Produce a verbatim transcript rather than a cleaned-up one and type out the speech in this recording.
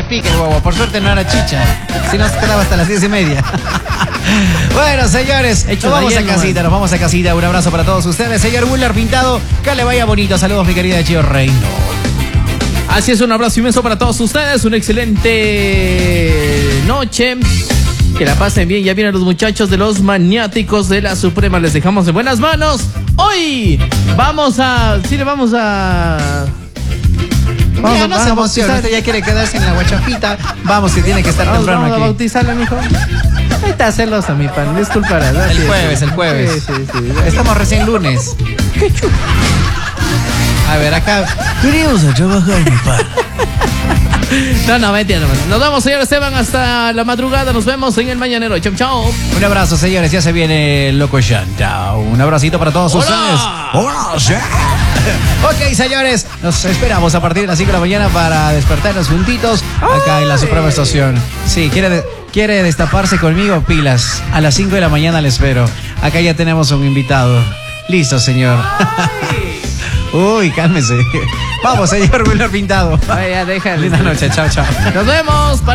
pique, huevo. Por suerte no era chicha. Si no, se quedaba hasta las diez y media. Bueno, señores, nos vamos a casita, nos vamos a casita. Un abrazo para todos ustedes. Señor Willer Pintado, que le vaya bonito. Saludos, mi querida Chio Rey. Así es, un abrazo inmenso para todos ustedes. Una excelente noche. Que la pasen bien. Ya vienen los muchachos de los maniáticos de la Suprema. Les dejamos en buenas manos. Hoy vamos a... Sí, le vamos a... Vamos, ya, no se emociona, usted ya quiere quedarse en la guachapita. Vamos, que tiene que estar vamos, temprano vamos aquí. Vamos a bautizarla, mijo. Ahí está celosa, mi pan. Disculpa. El jueves, el jueves. Sí, sí, sí. Estamos recién lunes. Qué chulo. A ver, acá venimos a trabajar, mi pan. No, no, mentira, no. Nos vemos, señor Esteban, hasta la madrugada. Nos vemos en el mañanero. Chau, chau. Un abrazo, señores. Ya se viene el Loco Shanta. Un abracito para todos ¡Hola! ustedes. ¡Hola! Sí. Ok, señores. Nos esperamos a partir de las cinco de la mañana para despertarnos juntitos acá en la Suprema Estación. Sí, quiere, de, quiere destaparse conmigo, pilas. A las cinco de la mañana le espero. Acá ya tenemos un invitado. Listo, señor. Uy, cálmese. Vamos, señor Willer Pintado. Vaya, déjale. Linda noche. Chao, chao. Nos vemos. Para